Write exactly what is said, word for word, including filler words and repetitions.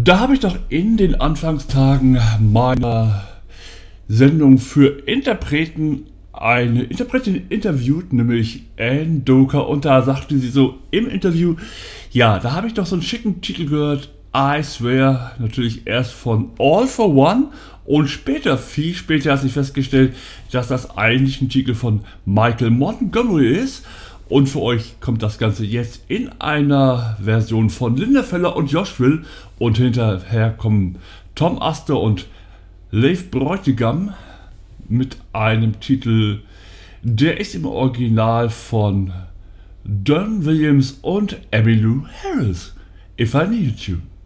Da habe ich doch in den Anfangstagen meiner Sendung für Interpreten eine Interpretin interviewt, nämlich Anne Doker, und da sagte sie so im Interview, ja, da habe ich doch so einen schicken Titel gehört, I Swear, natürlich erst von All for One, und später, viel später hat sich festgestellt, dass das eigentlich ein Titel von Michael Montgomery ist. Und für euch kommt das Ganze jetzt in einer Version von Linda Feller und Josh Will. Und hinterher kommen Tom Astor und Leif Bräutigam mit einem Titel, der ist im Original von Don Williams und Emmylou Harris. If I Needed You.